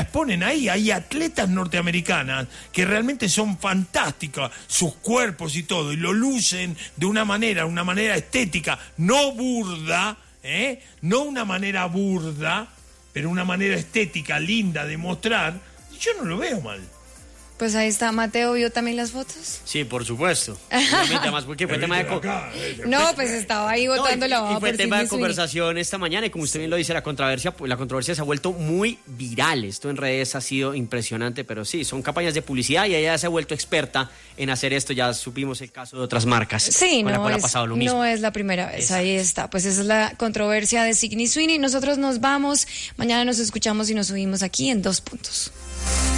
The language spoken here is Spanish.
exponen ahí. Hay atletas norteamericanas que realmente son fantásticas, sus cuerpos y todo, y lo lucen de una manera estética, no burda, no una manera burda, pero una manera estética linda de mostrar. Yo no lo veo mal. Pues ahí está, Mateo, ¿vio también las fotos? Sí, por supuesto. Además, porque fue tema de... No, pues estaba ahí botando la baba. Y fue tema de conversación esta mañana, y como usted bien lo dice, la controversia se ha vuelto muy viral. Esto en redes ha sido impresionante, pero sí, son campañas de publicidad y ella se ha vuelto experta en hacer esto. Ya supimos el caso de otras marcas. Sí, no es la primera vez. Ahí está. Pues esa es la controversia de Sydney Sweeney. Nosotros nos vamos. Mañana nos escuchamos y nos subimos aquí en 2 Puntos.